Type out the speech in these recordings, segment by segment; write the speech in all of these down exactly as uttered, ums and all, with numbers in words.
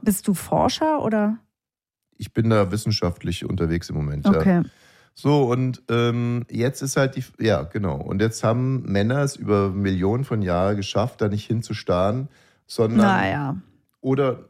Bist du Forscher oder? Ich bin da wissenschaftlich unterwegs im Moment. Okay. Ja. So, und ähm, jetzt ist halt die, ja, genau. Und jetzt haben Männer es über Millionen von Jahren geschafft, da nicht hinzustarren, sondern. Naja. Oder,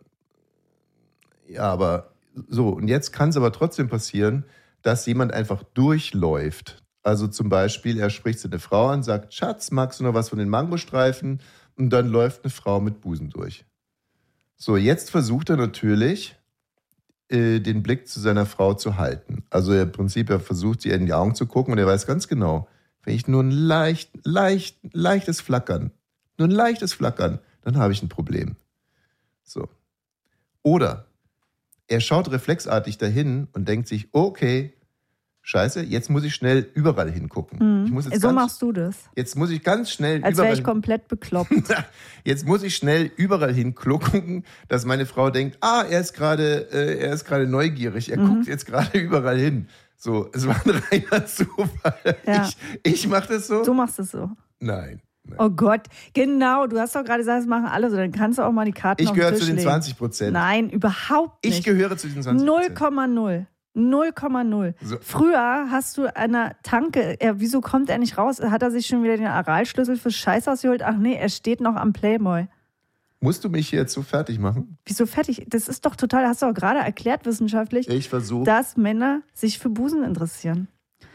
ja, aber so. Und jetzt kann es aber trotzdem passieren, dass jemand einfach durchläuft. Also zum Beispiel, er spricht seine Frau an, sagt, Schatz, magst du noch was von den Mangostreifen? Und dann läuft eine Frau mit Busen durch. So, jetzt versucht er natürlich, äh, den Blick zu seiner Frau zu halten. Also im Prinzip, er versucht, sie in die Augen zu gucken und er weiß ganz genau, wenn ich nur ein leicht, leicht, leichtes Flackern, nur ein leichtes Flackern, dann habe ich ein Problem. So. Oder er schaut reflexartig dahin und denkt sich, okay, scheiße, jetzt muss ich schnell überall hingucken. Mhm. Ich muss jetzt so ganz, machst du das. Jetzt muss ich ganz schnell Als überall wäre ich komplett bekloppt. Jetzt muss ich schnell überall hingucken, dass meine Frau denkt, ah, er ist gerade, äh, er ist gerade neugierig, er Mhm. guckt jetzt gerade überall hin. So, es war ein reiner Zufall. Ja. Ich, ich mache das so? Du machst es so. Nein. Nein. Oh Gott, genau. Du hast doch gerade gesagt, das machen alle so. Dann kannst du auch mal die Karten Ich auf den gehöre Tisch zu den legen. zwanzig Prozent. Nein, überhaupt nicht. Ich gehöre zu den zwanzig null Prozent. Komma null. null Komma null. So. Früher hast du an der Tanke, er, wieso kommt er nicht raus? Hat er sich schon wieder den Aralschlüssel fürs Scheiß ausgeholt? Ach nee, er steht noch am Playboy. Musst du mich hier jetzt so fertig machen? Wieso fertig? Das ist doch total, hast du auch gerade erklärt wissenschaftlich, Ich versuche. dass Männer sich für Busen interessieren.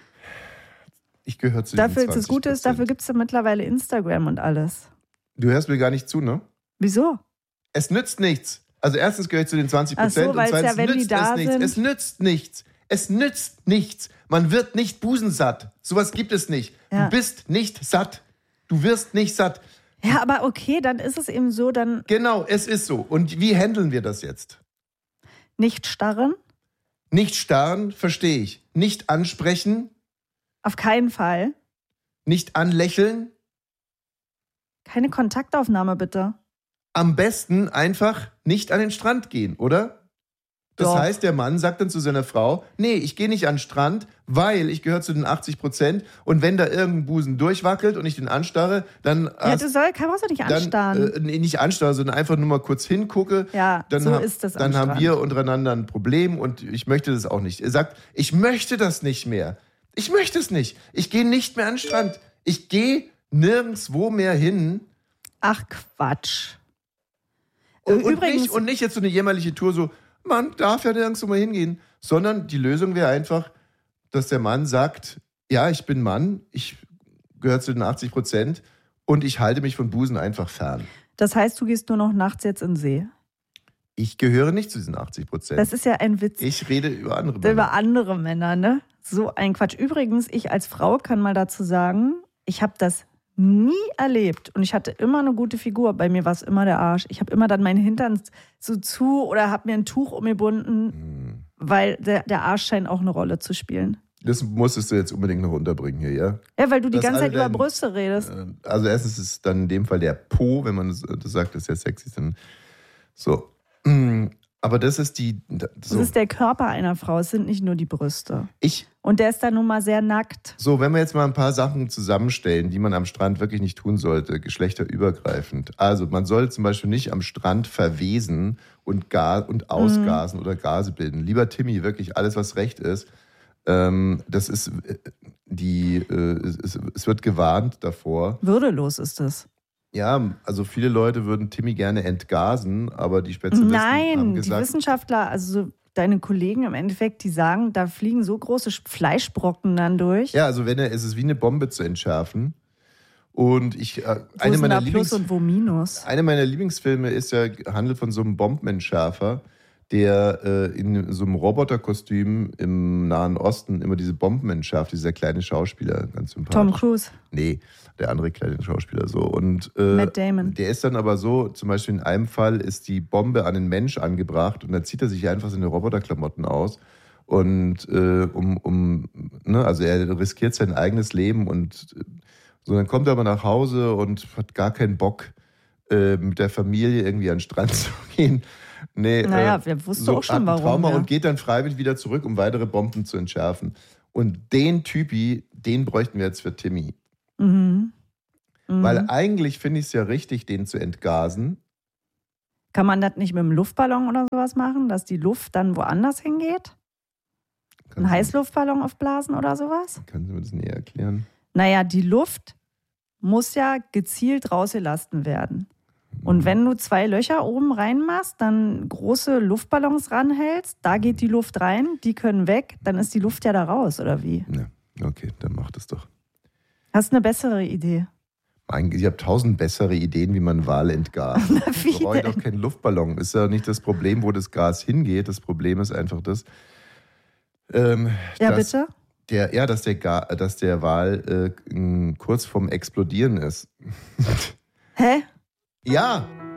Ich gehöre zu den Dafür, zwanzig Prozent. das Gute ist, dafür gibt es ja mittlerweile Instagram und alles. Du hörst mir gar nicht zu, ne? Wieso? Es nützt nichts. Also erstens gehöre ich zu den zwanzig Ach Prozent so, und weil's zweitens ja, wenn die nützt da es nichts. sind- Es nützt nichts. Es nützt nichts. Man wird nicht busensatt. Sowas gibt es nicht. Ja. Du bist nicht satt. Du wirst nicht satt. Ja, aber okay, dann ist es eben so, dann Genau, es ist so. Und wie handeln wir das jetzt? nicht starren. Nicht starren, verstehe ich. Nicht ansprechen, Auf keinen Fall. nicht anlächeln. Keine Kontaktaufnahme, bitte. Am besten einfach nicht an den Strand gehen, oder? Das Doch. heißt, der Mann sagt dann zu seiner Frau, nee, ich gehe nicht an den Strand, weil ich gehöre zu den achtzig Prozent und wenn da irgendein Busen durchwackelt und ich den anstarre, dann, Ja, hast- du soll, kann man doch nicht dann anstarren. äh, nee, nicht anstarre, sondern einfach nur mal kurz hingucke. Ja, dann so ha- ist das am Dann haben Strand. wir untereinander ein Problem und ich möchte das auch nicht. Er sagt, ich möchte das nicht mehr. Ich möchte es nicht. Ich gehe nicht mehr an den Strand. Ich gehe nirgendwo mehr hin. Ach, Quatsch. Und, und, Übrigens- nicht, und nicht jetzt so eine jämmerliche Tour, so, man darf ja nirgendwo mal hingehen. Sondern die Lösung wäre einfach, dass der Mann sagt, ja, ich bin Mann, ich gehöre zu den achtzig Prozent und ich halte mich von Busen einfach fern. Das heißt, du gehst nur noch nachts jetzt in den See. Ich gehöre nicht zu diesen achtzig Prozent. Das ist ja ein Witz. Ich rede über andere Männer. Über andere Männer, ne? So ein Quatsch. Übrigens, ich als Frau kann mal dazu sagen, ich habe das nie erlebt und ich hatte immer eine gute Figur. Bei mir war es immer der Arsch. Ich habe immer dann meinen Hintern so zu oder habe mir ein Tuch umgebunden, Hm. weil der, der Arsch scheint auch eine Rolle zu spielen. Das musstest du jetzt unbedingt noch unterbringen hier, ja? Ja, weil du die Das ganze alle Zeit über dein- Brüste redest. Äh, Also erstens ist es dann in dem Fall der Po, wenn man das, das sagt, das ist ja sexy. Dann so. Mm, Aber das ist die. Das So. ist der Körper einer Frau, es sind nicht nur die Brüste. Ich, Und der ist dann nun mal sehr nackt. so, wenn wir jetzt mal ein paar Sachen zusammenstellen, die man am Strand wirklich nicht tun sollte, geschlechterübergreifend. Also man soll zum Beispiel nicht am Strand verwesen und, Ga- und ausgasen oder Gase bilden. Lieber Timmy, wirklich alles, was recht ist. Ähm, das ist äh, die, äh, es, es wird gewarnt davor. Würdelos ist es. Ja, also viele Leute würden Timmy gerne entgasen, aber die Spezialisten haben Nein, die gesagt, Wissenschaftler, also so deine Kollegen im Endeffekt, die sagen, da fliegen so große Fleischbrocken dann durch. ja, also wenn er, es ist wie eine Bombe zu entschärfen. Und ich, äh, Wo eine ist denn meiner da Plus Lieblings, und wo Minus? Einer meiner Lieblingsfilme ist ja, handelt von so einem Bombenentschärfer, der äh, in so einem Roboterkostüm im Nahen Osten immer diese Bomben entschärft, dieser kleine Schauspieler, ganz sympathisch. Tom Cruise, Nee, der andere kleine Schauspieler so. Und äh, Matt Damon. der ist dann aber so, zum Beispiel in einem Fall ist die Bombe an den Mensch angebracht und dann zieht er sich einfach seine Roboterklamotten aus. Und äh, um, um, ne, also er riskiert sein eigenes Leben und äh, so, dann kommt er aber nach Hause und hat gar keinen Bock, äh, mit der Familie irgendwie an den Strand zu gehen. Nee, Naja, äh, wer wusste so auch schon, hat ein warum, Trauma ja. und geht dann freiwillig wieder zurück, um weitere Bomben zu entschärfen. Und den Typi, den bräuchten wir jetzt für Timmy. Mhm. Mhm. Weil eigentlich finde ich es ja richtig, den zu entgasen. Kann man das nicht mit einem Luftballon oder sowas machen, dass die Luft dann woanders hingeht? Kannst Ein Heißluftballon aufblasen oder sowas? Können Sie mir das näher erklären? Naja, die Luft muss ja gezielt rausgelassen werden. Und wenn du zwei Löcher oben reinmachst, dann große Luftballons ranhältst, da geht die Luft rein, die können weg, dann ist die Luft ja da raus, oder wie? Ja, okay, dann mach das doch. Hast du eine bessere Idee? Ich habe tausend bessere Ideen, wie man Wale entgast. Na, wie Ich brauche denn? doch keinen Luftballon. Ist ja nicht das Problem, wo das Gas hingeht. Das Problem ist einfach das, ähm, Ja, dass, bitte? der, ja, dass, der Ga- dass der Wal äh, kurz vorm Explodieren ist. Hä? Ja,